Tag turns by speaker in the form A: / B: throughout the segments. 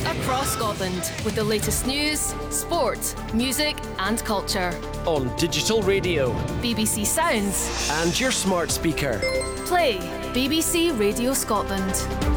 A: across Scotland with the latest news, sport, music and culture.
B: On digital radio,
A: BBC Sounds
B: and your smart speaker.
A: Play BBC Radio Scotland.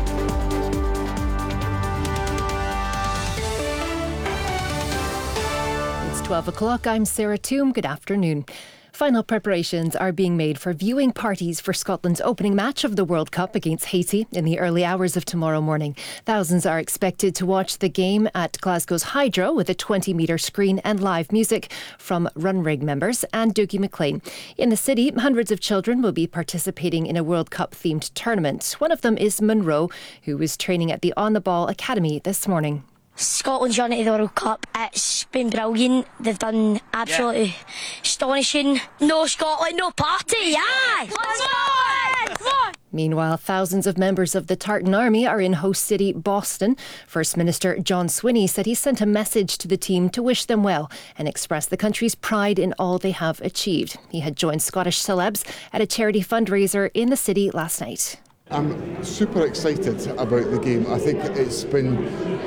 C: It's 12 o'clock. I'm Sarah Toom. Good afternoon. Final preparations are being made for viewing parties for Scotland's opening match of the World Cup against Haiti in the early hours of tomorrow morning. Thousands are expected to watch the game at Glasgow's Hydro with a 20-metre screen and live music from Runrig members and Dougie MacLean. In the city, hundreds of children will be participating in a World Cup-themed tournament. One of them is Monroe, who was training at the On The Ball Academy this morning.
D: Scotland's run to the World Cup, it's been brilliant. They've done absolutely astonishing. No Scotland, no party, yeah! Come on!
C: Meanwhile, thousands of members of the Tartan Army are in host city Boston. First Minister John Swinney said he sent a message to the team to wish them well and express the country's pride in all they have achieved. He had joined Scottish celebs at a charity fundraiser in the city last night.
E: I'm super excited about the game. I think it's been,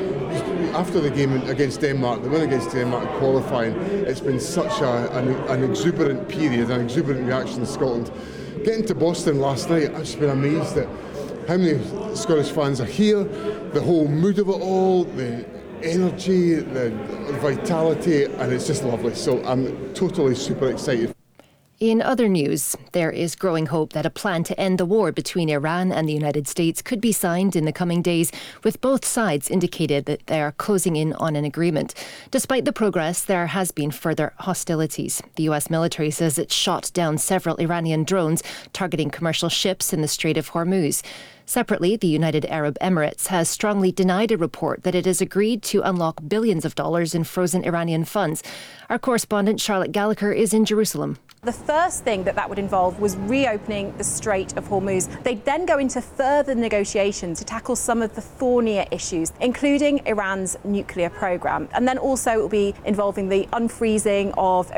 E: after the game against Denmark, the win against Denmark qualifying, it's been such an exuberant period, an exuberant reaction in Scotland. Getting to Boston last night, I've just been amazed at how many Scottish fans are here, the whole mood of it all, the energy, the vitality, and it's just lovely. So I'm totally super excited.
C: In other news, there is growing hope that a plan to end the war between Iran and the United States could be signed in the coming days, with both sides indicated that they are closing in on an agreement. Despite the progress, there has been further hostilities. The US military says it shot down several Iranian drones targeting commercial ships in the Strait of Hormuz. Separately, the United Arab Emirates has strongly denied a report that it has agreed to unlock billions of dollars in frozen Iranian funds. Our correspondent Charlotte Gallagher is in Jerusalem.
F: The first thing that would involve was reopening the Strait of Hormuz. They'd then go into further negotiations to tackle some of the thornier issues, including Iran's nuclear program. And then also it will be involving the unfreezing of